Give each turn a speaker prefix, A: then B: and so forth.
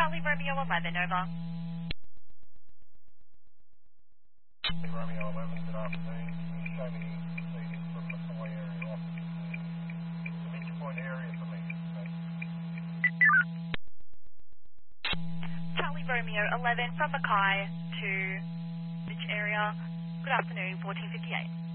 A: Charlie Romeo 11, over.
B: Romeo 11, good afternoon. Can you show me proceedings from Mackay area office? The Mitch Point area for me. Thanks.
A: Charlie Romeo 11 from Mackay to which area? Good afternoon, 1458.